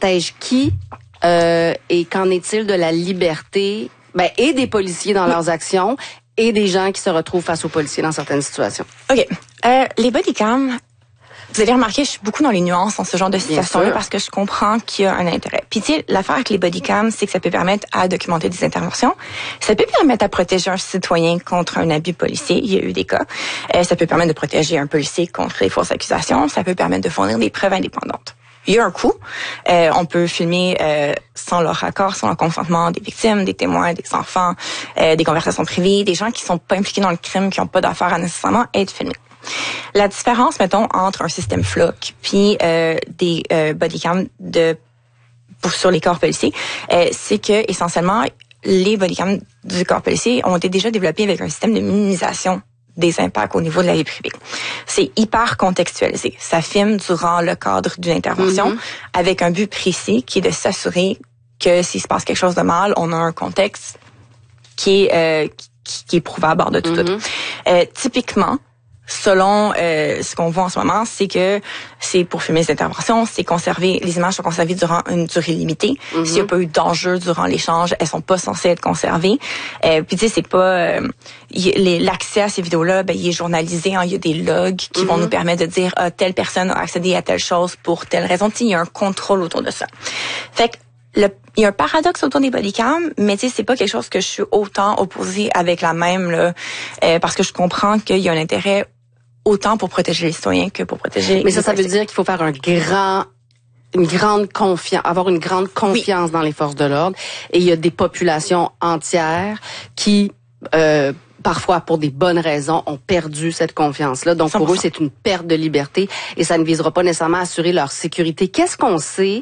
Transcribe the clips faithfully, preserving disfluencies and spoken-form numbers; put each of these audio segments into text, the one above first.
protège qui euh, et qu'en est-il de la liberté ben, et des policiers dans leurs actions et des gens qui se retrouvent face aux policiers dans certaines situations? OK. Euh, les bodycams, vous allez remarquer, je suis beaucoup dans les nuances dans ce genre de situation-là parce que je comprends qu'il y a un intérêt. Puis tu sais, l'affaire avec les bodycams, c'est que ça peut permettre à documenter des interventions. Ça peut permettre à protéger un citoyen contre un abus policier. Il y a eu des cas. Euh, ça peut permettre de protéger un policier contre les fausses accusations. Ça peut permettre de fournir des preuves indépendantes. Il y a un coût. Euh, on peut filmer euh, sans leur accord, sans le consentement des victimes, des témoins, des enfants, euh, des conversations privées, des gens qui sont pas impliqués dans le crime, qui n'ont pas d'affaires à nécessairement être filmés. La différence, mettons, entre un système floc puis euh, des euh, bodycams de pour, sur les corps policiers, euh, c'est que essentiellement les bodycams du corps policier ont été déjà développés avec un système de minimisation des impacts au niveau de la vie privée. C'est hyper contextualisé. Ça filme durant le cadre d'une intervention mm-hmm. avec un but précis qui est de s'assurer que s'il se passe quelque chose de mal, on a un contexte qui est euh, qui, qui est prouvable hors de tout mm-hmm. doute. Euh, typiquement, selon euh, ce qu'on voit en ce moment, c'est que c'est pour filmer les interventions, c'est conservé, les images sont conservées durant une durée limitée. Mm-hmm. S'il n'y a pas eu d'enjeu durant l'échange, elles sont pas censées être conservées. Euh, puis tu sais, c'est pas euh, y, les, l'accès à ces vidéos-là, ben il est journalisé. Hein, il y a des logs qui mm-hmm. vont nous permettre de dire ah, telle personne a accédé à telle chose pour telle raison. Tu sais, il y a un contrôle autour de ça. Fait que le, il y a un paradoxe autour des bodycams, mais tu sais, c'est pas quelque chose que je suis autant opposée avec la même là, euh, parce que je comprends qu'il y a un intérêt autant pour protéger les citoyens que pour protéger. Mais ça, ça veut dire qu'il faut faire un grand, une grande confiance, avoir une grande confiance oui. dans les forces de l'ordre. Et il y a des populations entières qui, euh, parfois pour des bonnes raisons, ont perdu cette confiance-là. Donc, cent pour cent. Eux, c'est une perte de liberté et ça ne visera pas nécessairement à assurer leur sécurité. Qu'est-ce qu'on sait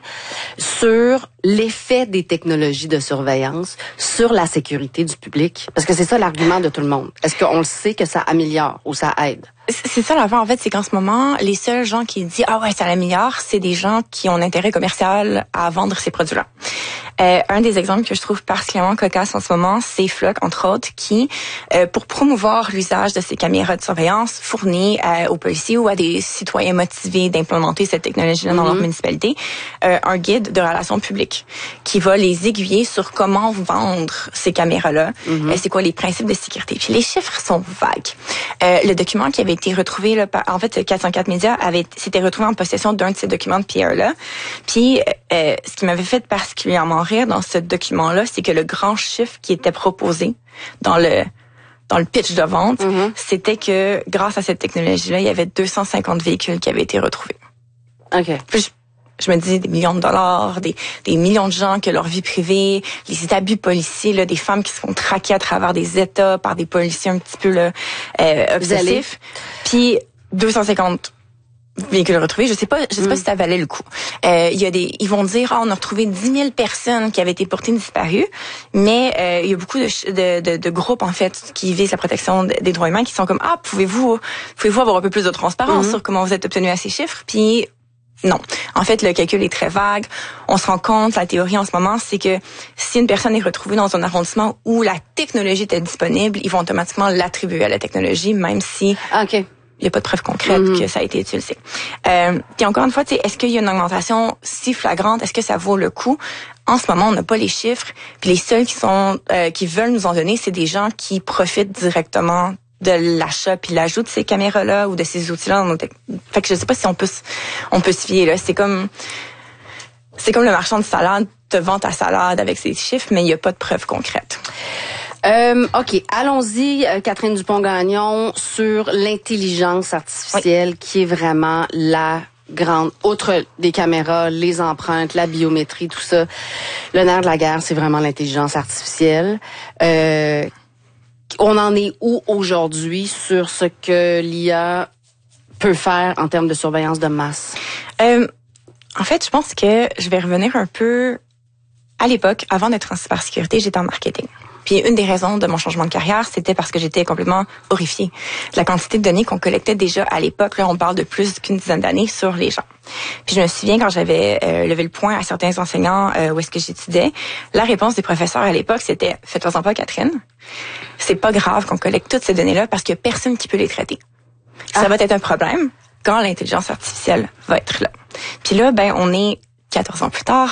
sur l'effet des technologies de surveillance sur la sécurité du public? Parce que c'est ça l'argument de tout le monde. Est-ce qu'on le sait que ça améliore ou ça aide? C'est ça l'affaire, en fait, c'est qu'en ce moment, les seuls gens qui disent « Ah ouais, ça l'améliore », c'est des gens qui ont un intérêt commercial à vendre ces produits-là. Euh, un des exemples que je trouve particulièrement cocasse en ce moment, c'est Flock, entre autres, qui, euh, pour promouvoir l'usage de ces caméras de surveillance, fournit euh, aux policiers ou à des citoyens motivés d'implémenter cette technologie-là mm-hmm. dans leur municipalité, euh, un guide de relations publiques qui va les aiguiller sur comment vendre ces caméras-là, mm-hmm. euh, c'est quoi les principes de sécurité. Puis les chiffres sont vagues. Euh, le document qui avait été retrouvé, là, par, en fait, quatre cent quatre Médias avait s'était retrouvé en possession d'un de ces documents de P R-là. Puis, euh, ce qui m'avait fait particulièrement rire dans ce document-là, c'est que le grand chiffre qui était proposé dans le dans le pitch de vente, mm-hmm. c'était que grâce à cette technologie-là, il y avait deux cent cinquante véhicules qui avaient été retrouvés. OK. Puis, je, je me dis des millions de dollars, des, des millions de gens que leur vie privée, les abus policiers, là, des femmes qui se font traquer à travers des États par des policiers un petit peu là, euh, obsessifs. Puis deux cent cinquante véhicules retrouvés, je sais pas, je sais mm. pas si ça valait le coup. Euh, il y a des, ils vont dire, ah, on a retrouvé dix mille personnes qui avaient été portées disparues, mais euh, il y a beaucoup de, de, de, de groupes en fait qui visent la protection des droits humains qui sont comme, ah, pouvez-vous, pouvez-vous avoir un peu plus de transparence mm. sur comment vous êtes obtenu à ces chiffres, puis non. En fait, le calcul est très vague. On se rend compte, la théorie en ce moment, c'est que si une personne est retrouvée dans un arrondissement où la technologie était disponible, ils vont automatiquement l'attribuer à la technologie, même si okay. il n'y a pas de preuve concrète mm-hmm. que ça a été utilisé. Euh, puis encore une fois, est-ce qu'il y a une augmentation si flagrante? Est-ce que ça vaut le coup? En ce moment, on n'a pas les chiffres. Puis les seuls qui sont euh, qui veulent nous en donner, c'est des gens qui profitent directement de l'achat puis l'ajout de ces caméras-là ou de ces outils-là dans nos tec- fait que je sais pas si on peut on peut se fier là, c'est comme c'est comme le marchand de salade te vend ta salade avec ses chiffres mais il y a pas de preuves concrètes. Euh, OK, allons-y Catherine Dupont-Gagnon sur l'intelligence artificielle oui. qui est vraiment la grande, outre des caméras, les empreintes, la biométrie, tout ça. Le nerf de la guerre, c'est vraiment l'intelligence artificielle. Euh On en est où aujourd'hui sur ce que l'I A peut faire en termes de surveillance de masse? Euh, en fait, je pense que je vais revenir un peu à l'époque. Avant d'être en cybersécurité, j'étais en marketing. Puis une des raisons de mon changement de carrière, c'était parce que j'étais complètement horrifiée. La quantité de données qu'on collectait déjà à l'époque, là, on parle de plus qu'une dizaine d'années sur les gens. Puis je me souviens quand j'avais euh, levé le point à certains enseignants euh, où est-ce que j'étudiais, la réponse des professeurs à l'époque, c'était « Faites-en pas, Catherine. C'est pas grave qu'on collecte toutes ces données-là parce qu'il y a personne qui peut les traiter. Ça ah. va être un problème quand l'intelligence artificielle va être là. » Puis là, ben on est quatorze ans plus tard,